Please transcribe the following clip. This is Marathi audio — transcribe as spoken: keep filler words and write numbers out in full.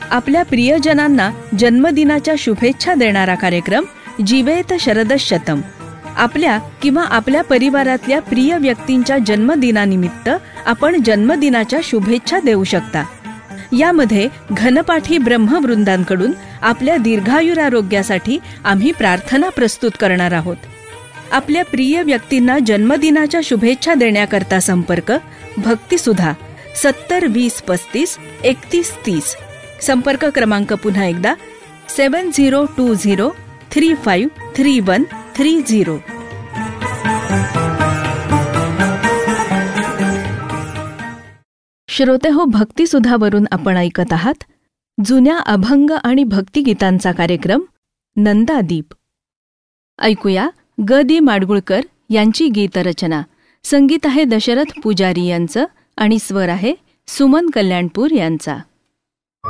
आपल्या प्रियजनांना जन्मदिनाच्या शुभेच्छा देणारा कार्यक्रम जीवेत शरदशतम. आपल्या किंवा आपल्या परिवारातल्या प्रिय व्यक्तींच्या जन्मदिनानिमित्त आपण जन्मदिनाच्या शुभेच्छा देऊ शकता. यामध्ये घनपाठी ब्रह्मवृंदांकडून आपल्या दीर्घायुरारोग्यासाठी आम्ही प्रार्थना प्रस्तुत करणार आहोत. आपल्या प्रिय व्यक्तींना जन्मदिनाच्या शुभेच्छा देण्याकरता संपर्क भक्तिसुधा सत्तर वीस पस्तीस एकतीस तीस. संपर्क क्रमांक पुन्हा एकदा सेवन zero to zero three five three one three zero. श्रोते हो, भक्तिसुधावरून आपण ऐकत आहात जुन्या अभंग आणि भक्तिगीतांचा कार्यक्रम नंदादीप. ऐकूया ग दी माडगुळकर यांची गीतरचना. संगीत आहे दशरथ पुजारी यांचं आणि स्वर आहे सुमन कल्याणपूर यांचा.